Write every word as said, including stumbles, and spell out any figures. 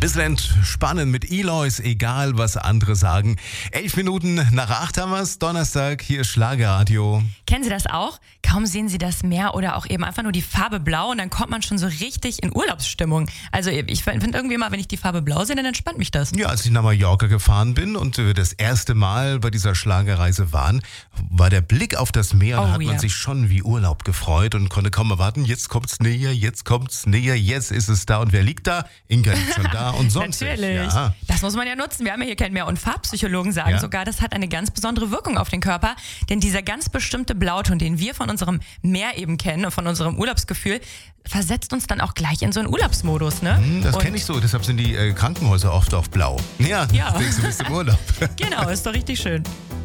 Bisschen entspannen mit Eloys, egal was andere sagen. Elf Minuten nach acht haben wir's, Donnerstag, hier ist Schlagerradio. Kennen Sie das auch? Kaum sehen Sie das Meer oder auch eben einfach nur die Farbe Blau und dann kommt man schon so richtig in Urlaubsstimmung. Also ich finde irgendwie immer, wenn ich die Farbe Blau sehe, dann entspannt mich das. Ja, als ich nach Mallorca gefahren bin und wir das erste Mal bei dieser Schlagerreise waren, war der Blick auf das Meer und Oh, hat man ja. sich schon wie Urlaub gefreut und konnte kaum erwarten, jetzt kommt's näher, jetzt kommt's näher, jetzt ist es da. Und wer liegt da? Inga liegt schon da und sonst. Natürlich. Ja. Das muss man ja nutzen. Wir haben ja hier keinen Meer- und Farbpsychologen, sagen Ja. sogar, das hat eine ganz besondere Wirkung auf den Körper. Denn dieser ganz bestimmte Blauton, den wir von unserem Meer eben kennen und von unserem Urlaubsgefühl, versetzt uns dann auch gleich in so einen Urlaubsmodus. Ne? Hm, Das Und- kenne ich so, deshalb sind die äh, Krankenhäuser oft auf blau. Ja, Ja. denkst du, bist im Urlaub. Genau, ist doch richtig schön.